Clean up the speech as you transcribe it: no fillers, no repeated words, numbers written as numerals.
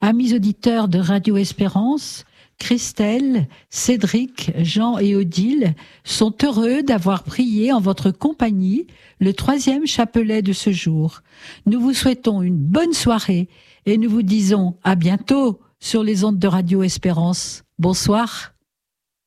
Amis auditeurs de Radio Espérance, Christelle, Cédric, Jean et Odile sont heureux d'avoir prié en votre compagnie le 3e chapelet de ce jour. Nous vous souhaitons une bonne soirée et nous vous disons à bientôt sur les ondes de Radio Espérance. Bonsoir.